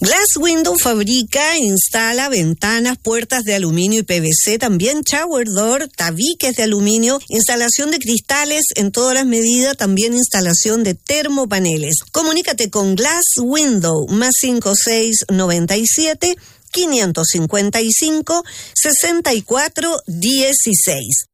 Glass Window fabrica e instala ventanas, puertas de aluminio y PVC, también shower door, tabiques de aluminio, instalación de cristales en todas las medidas, también instalación de termopaneles. Comunícate con Glass Window, más 5697 555 6416.